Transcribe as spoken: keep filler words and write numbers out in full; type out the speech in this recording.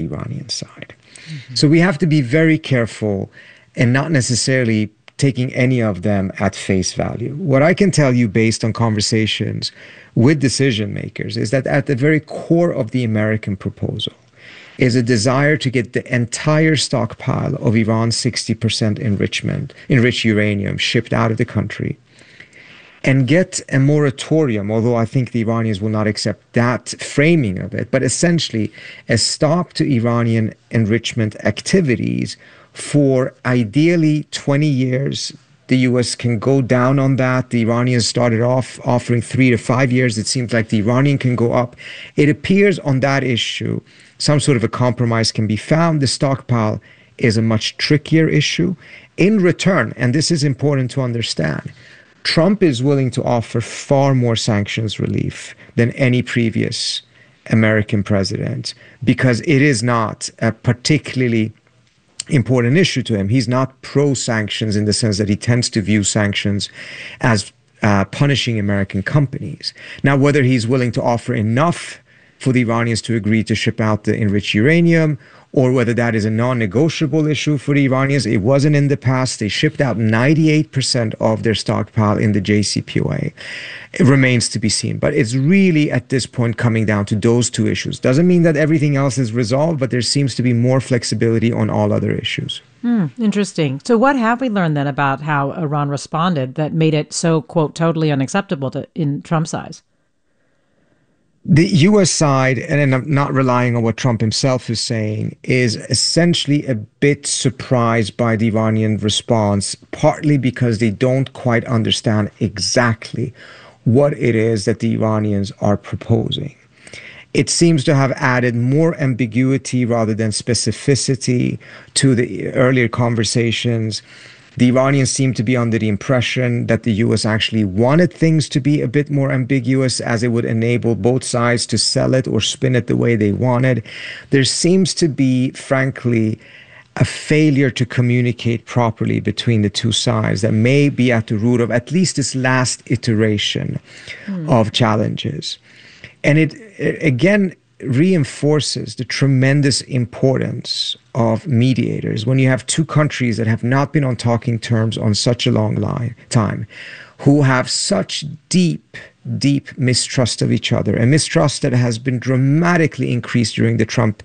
Iranian side. Mm-hmm. So we have to be very careful and not necessarily taking any of them at face value. What I can tell you based on conversations with decision makers is that at the very core of the American proposal is a desire to get the entire stockpile of Iran's sixty percent enrichment, enriched uranium shipped out of the country and get a moratorium, although I think the Iranians will not accept that framing of it, but essentially a stop to Iranian enrichment activities for ideally twenty years. The U S can go down on that. The Iranians started off offering three to five years. It seems like the Iranian can go up. It appears on that issue, some sort of a compromise can be found. The stockpile is a much trickier issue. In return, and this is important to understand, Trump is willing to offer far more sanctions relief than any previous American president because it is not a particularly important issue to him. He's not pro-sanctions in the sense that he tends to view sanctions as uh, punishing American companies. Now, whether he's willing to offer enough for the Iranians to agree to ship out the enriched uranium, or whether that is a non-negotiable issue for the Iranians, it wasn't in the past. They shipped out ninety-eight percent of their stockpile in the J C P O A. It remains to be seen. But it's really at this point coming down to those two issues. Doesn't mean that everything else is resolved, but there seems to be more flexibility on all other issues. Hmm, interesting. So what have we learned then about how Iran responded that made it so, quote, totally unacceptable to, in Trump's eyes? The U S side, and I'm not relying on what Trump himself is saying, is essentially a bit surprised by the Iranian response, partly because they don't quite understand exactly what it is that the Iranians are proposing. It seems to have added more ambiguity rather than specificity to the earlier conversations. The Iranians seem to be under the impression that the U S actually wanted things to be a bit more ambiguous, as it would enable both sides to sell it or spin it the way they wanted. There seems to be, frankly, a failure to communicate properly between the two sides that may be at the root of at least this last iteration mm. of challenges. And it, it again reinforces the tremendous importance of mediators when you have two countries that have not been on talking terms on such a long line, time, who have such deep, deep mistrust of each other, a mistrust that has been dramatically increased during the Trump